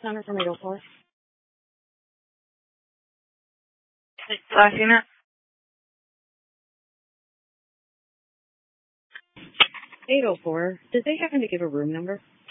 Number from 804. Last unit. 804. Did they happen to give a room number?